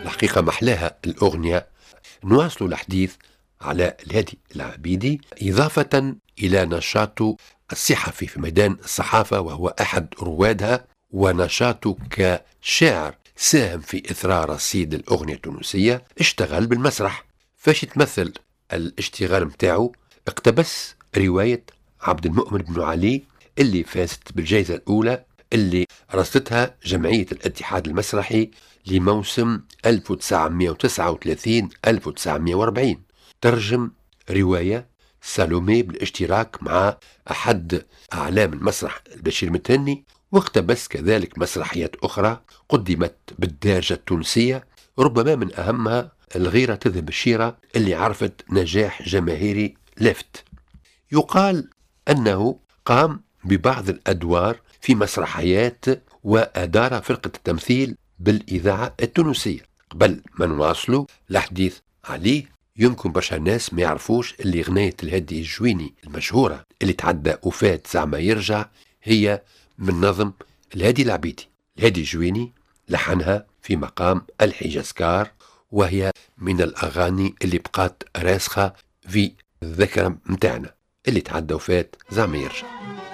الحقيقة محلاها الأغنية. نواصل الحديث على الهادي العبيدي إضافة إلى نشاطه الصحفي في ميدان الصحافة، وهو أحد روادها، ونشاطه كشاعر ساهم في إثراء رصيد الأغنية التونسية. اشتغل بالمسرح. فاش يتمثل الاشتغال متاعه؟ اقتبس رواية عبد المؤمن بن علي اللي فازت بالجائزة الأولى، اللي رصدتها جمعية الاتحاد المسرحي لموسم 1939-1940. ترجم رواية سالومي بالاشتراك مع أحد أعلام المسرح البشير متهني، واقتبس كذلك مسرحيات أخرى قدمت بالدارجة التونسية، ربما من أهمها الغيرة تذهب الشيرة اللي عرفت نجاح جماهيري لافت. يقال أنه قام ببعض الأدوار في مسرحيات وأدار فرقة التمثيل بالإذاعة التونسية. قبل ما نواصلوا الحديث عليه، يمكن برشا ناس ما يعرفوش اللي غناية الهادي الجويني المشهورة اللي تعدى وفات زعما يرجع هي من نظم الهادي العبيدي. الهادي الجويني لحنها في مقام الحجازكار، وهي من الأغاني اللي بقات راسخة في الذاكرة متاعنا، اللي تعدى وفات زعما يرجع.